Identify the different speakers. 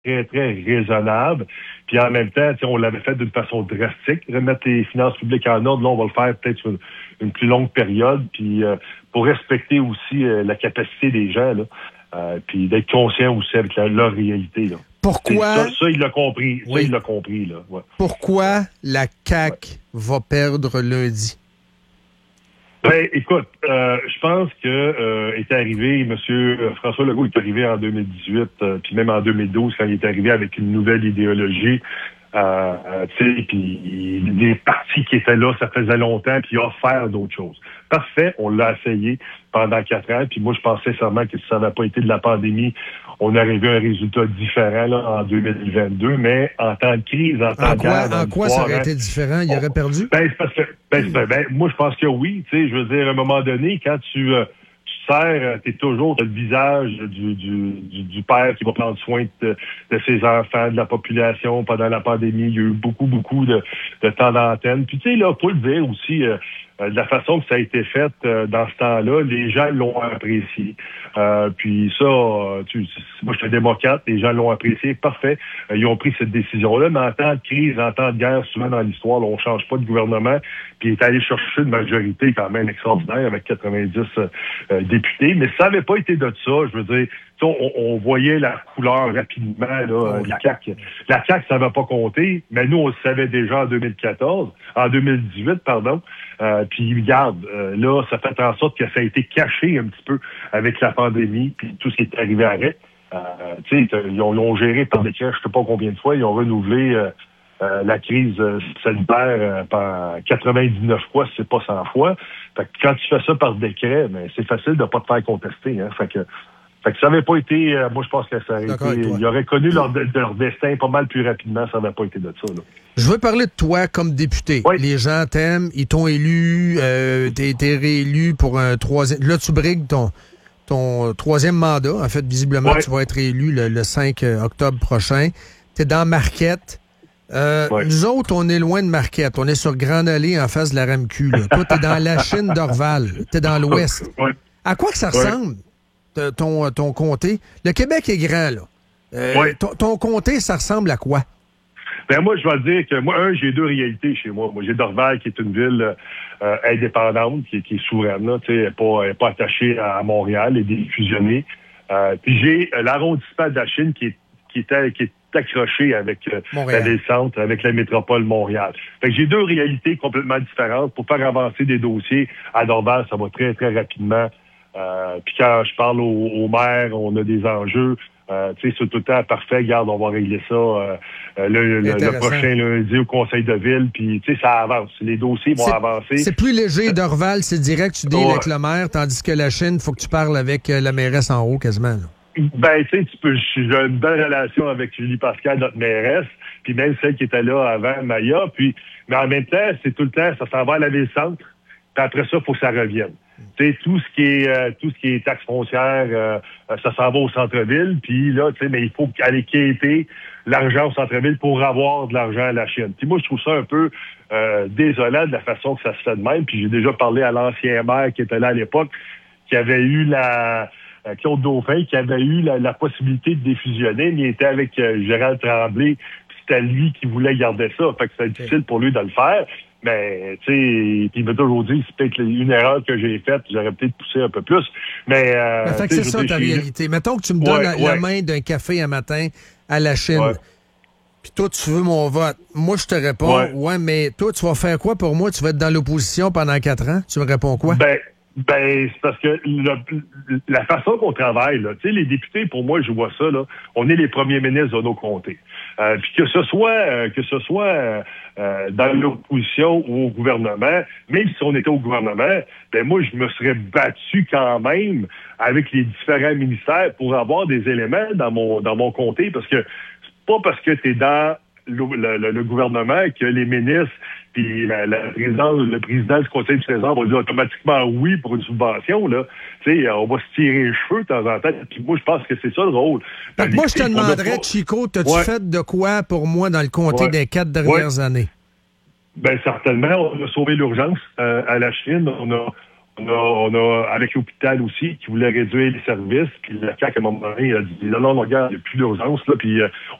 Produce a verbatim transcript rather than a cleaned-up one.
Speaker 1: très, très raisonnable. Puis en même temps, on l'avait fait d'une façon drastique, remettre les finances publiques en ordre. Là, on va le faire peut-être sur une, une plus longue période, puis euh, pour respecter aussi euh, la capacité des gens, là, euh, puis d'être conscient aussi avec la, leur réalité. Là.
Speaker 2: Pourquoi?
Speaker 1: Ça, ça, il l'a compris.
Speaker 2: Oui.
Speaker 1: Ça, il l'a compris. Là. Ouais.
Speaker 2: Pourquoi la C A Q ouais. va perdre lundi?
Speaker 1: Ben, écoute, euh, je pense que euh, est arrivé, M. François Legault est arrivé en deux mille dix-huit, euh, puis même en deux mille douze, quand il est arrivé avec une nouvelle idéologie, euh, euh, tu sais, puis des partis qui étaient là, ça faisait longtemps, puis il a offert d'autres choses. Parfait, on l'a essayé pendant quatre ans, puis moi, je pense sincèrement que si ça n'avait pas été de la pandémie, on aurait vu un résultat différent là, en deux mille vingt-deux, mais en temps de crise, en temps
Speaker 2: en
Speaker 1: de
Speaker 2: quoi,
Speaker 1: guerre...
Speaker 2: En quoi ça aurait hein, été différent? Il
Speaker 1: on,
Speaker 2: aurait perdu?
Speaker 1: Ben, c'est parce que, ben, c'est, ben, moi, je pense que oui. Tu sais, je veux dire, à un moment donné, quand tu, euh, tu sers, t'es toujours t'as le visage du, du, du, du père qui va prendre soin de, de ses enfants, de la population pendant la pandémie. Il y a eu beaucoup, beaucoup de, de temps d'antenne. Puis, tu sais, là, faut le dire aussi... Euh, de la façon que ça a été fait euh, dans ce temps-là, les gens l'ont apprécié. Euh, puis ça, tu, moi je suis un démocrate, les gens l'ont apprécié, parfait. Euh, ils ont pris cette décision-là, mais en temps de crise, en temps de guerre, souvent dans l'histoire, là, on change pas de gouvernement, puis il est allé chercher une majorité quand même extraordinaire avec quatre-vingt-dix euh, députés, mais ça n'avait pas été de ça, je veux dire, on, on voyait la couleur rapidement, là, oh, la C A Q. La C A Q, ça va pas compter, mais nous, on le savait déjà en deux mille quatorze, en deux mille dix-huit, pardon. Euh, puis regarde, euh, là, ça fait en sorte que ça a été caché un petit peu avec la pandémie, puis tout ce qui est arrivé après. Euh, tu sais, ils ont, ils ont géré par décret, je sais pas combien de fois, ils ont renouvelé euh, euh, la crise sanitaire euh, par quatre-vingt-dix-neuf fois, si c'est pas cent fois. Fait que quand tu fais ça par décret, ben, c'est facile de pas te faire contester. Hein. Fait que Fait que ça n'avait pas été, euh, moi je pense que ça aurait été, ils auraient connu leur, leur destin pas mal plus rapidement, ça n'avait pas été de ça. Là.
Speaker 2: Je veux parler de toi comme député. Oui. Les gens t'aiment, ils t'ont élu, euh, t'es été réélu pour un troisième, là tu brigues ton, ton troisième mandat. En fait, visiblement, oui. tu vas être élu le, le cinq octobre prochain. T'es dans Marquette. Euh, oui. Nous autres, on est loin de Marquette. On est sur Grande Allée en face de la R A M Q. Là. Toi, t'es dans la Chine d'Orval. T'es dans l'Ouest. Oui. À quoi que ça ressemble? Oui. Ton, ton comté. Le Québec est grand, là. Euh, oui. ton, ton comté, ça ressemble à quoi?
Speaker 1: Ben moi, je vais te dire que moi, un, j'ai deux réalités chez moi. Moi, j'ai Dorval, qui est une ville euh, indépendante, qui, qui est souveraine, là, tu sais, elle n'est pas, elle est pas attachée à Montréal, elle est fusionnée. Euh, puis j'ai euh, l'arrondissement de la Chine qui est, qui est, qui est accroché avec euh, la ville-centre, avec la métropole Montréal. Fait que j'ai deux réalités complètement différentes. Pour faire avancer des dossiers à Dorval, ça va très, très rapidement. Euh, puis quand je parle au, au maire, on a des enjeux. Euh, tu sais, c'est tout le temps parfait. Regarde, on va régler ça euh, le, le, le prochain lundi au conseil de ville. Puis, tu sais, ça avance. Les dossiers vont
Speaker 2: c'est,
Speaker 1: avancer.
Speaker 2: C'est plus léger d'Orval, c'est direct, tu deals ouais. avec le maire, tandis que la Chine, il faut que tu parles avec la mairesse en haut, quasiment. Là.
Speaker 1: Ben, tu sais, tu peux, j'ai une belle relation avec Julie Pascal, notre mairesse, puis même celle qui était là avant, Maya. Puis, mais en même temps, c'est tout le temps, ça s'en va à la ville-centre. Puis après ça, il faut que ça revienne. Tu sais, tout ce qui est euh, tout ce qui est taxe foncière, euh, ça s'en va au centre-ville. Puis là, tu sais, mais il faut aller quêter l'argent au centre-ville pour avoir de l'argent à la Chine. Puis moi, je trouve ça un peu euh, désolant de la façon que ça se fait de même. Puis j'ai déjà parlé à l'ancien maire qui était là à l'époque, qui avait eu la euh, Claude Dauphin, qui avait eu la, la possibilité de défusionner, mais il était avec euh, Gérald Tremblay. Puis c'était lui qui voulait garder ça. Fait que c'était difficile pour lui de le faire. Mais, tu sais, il m'a toujours dit, c'est peut-être une erreur que j'ai faite, j'aurais peut-être poussé un peu plus. Mais, euh,
Speaker 2: mais fait que c'est ça ta réalité. Mettons que tu me donnes ouais, la, ouais. la main d'un café un matin à la Chine. Ouais. Puis toi, tu veux mon vote. Moi, je te réponds, ouais. ouais, mais toi, tu vas faire quoi pour moi? Tu vas être dans l'opposition pendant quatre ans? Tu me réponds quoi?
Speaker 1: Ben, ben, c'est parce que le, la façon qu'on travaille, là, tu sais, les députés, pour moi, je vois ça, là, on est les premiers ministres de nos comtés. Euh, puis que ce soit, euh, que ce soit euh, dans l'opposition ou au gouvernement, même si on était au gouvernement, ben moi, je me serais battu quand même avec les différents ministères pour avoir des éléments dans mon dans mon comté, parce que c'est pas parce que tu es dans le, le, le gouvernement que les ministres puis la, la présidente, le président du conseil du trésor va dire automatiquement oui pour une subvention, là. Tu sais, on va se tirer les cheveux de temps en temps. Puis moi, je pense que c'est ça le rôle.
Speaker 2: Fait que moi, je te demanderais, pas... Chico, t'as-tu ouais. fait de quoi pour moi dans le comté ouais. des quatre dernières ouais. années?
Speaker 1: Ben certainement, on a sauvé l'urgence euh, à la Chine. On a, On a, on a, avec l'hôpital aussi, qui voulait réduire les services, puis le C A Q, à un moment donné, a dit, non, non, regarde, il n'y a plus d'urgence, là, puis euh,